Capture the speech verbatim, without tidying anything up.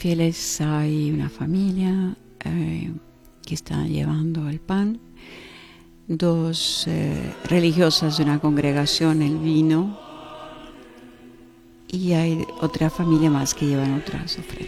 fieles hay una familia eh, que está llevando el pan, dos eh, religiosas de una congregación el vino, y hay otra familia más que llevan otras ofrendas.